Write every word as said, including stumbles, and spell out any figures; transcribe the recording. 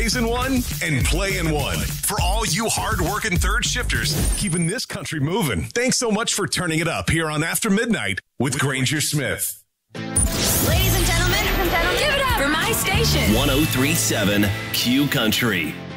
raising one and playing one. For all you hard-working third shifters, keeping this country moving. Thanks so much for turning it up here on After Midnight with Granger Smith. Ladies and gentlemen, give it up for my station. one oh three point seven Q Country.